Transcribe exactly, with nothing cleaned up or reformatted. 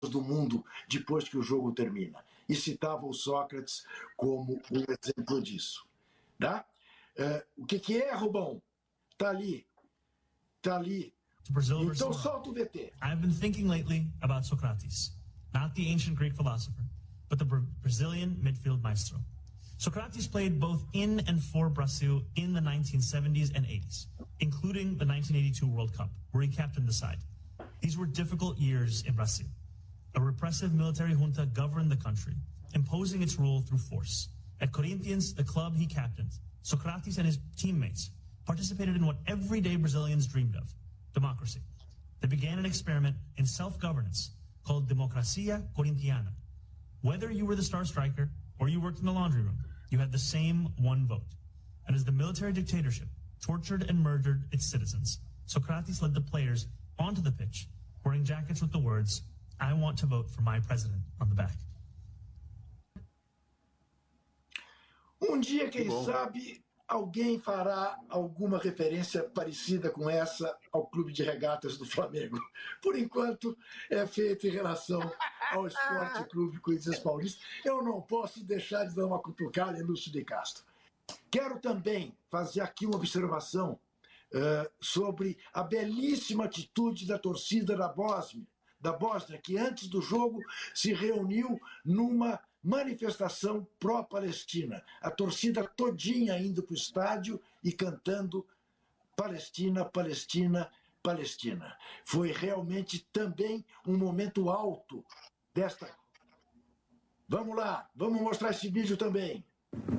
do mundo depois que o jogo termina. E citava o Sócrates como um exemplo disso. Tá? Uh, o que, que é, Rubão? Tá ali. Tá ali. Então solta o V T. I've been thinking lately about Socrates, not the ancient Greek philosopher, but the Brazilian midfield maestro. Socrates played both in and for Brazil in the nineteen seventies and eighties, including the nineteen eighty-two World Cup, where he captained the side. These were difficult years in Brazil. A repressive military junta governed the country, imposing its rule through force. At Corinthians, the club he captained, Socrates and his teammates participated in what everyday Brazilians dreamed of, democracy. They began an experiment in self-governance called Democracia Corintiana. Whether you were the star striker or you worked in the laundry room, you had the same one vote. And as the military dictatorship tortured and murdered its citizens, Socrates led the players onto the pitch, wearing jackets with the words, "I want to vote for my president" on the back. Um dia, quem sabe, alguém fará alguma referência parecida com essa ao Clube de Regatas do Flamengo. Por enquanto, é feito em relação ao Esporte Clube Corinthians Paulista. Eu não posso deixar de dar uma cutucada em Lúcio de Castro. Quero também fazer aqui uma observação uh, sobre a belíssima atitude da torcida da Bósnia, da Bósnia, que antes do jogo se reuniu numa manifestação pró-Palestina. A torcida todinha indo para o estádio e cantando Palestina, Palestina, Palestina. Foi realmente também um momento alto desta... Vamos lá, vamos mostrar esse vídeo também.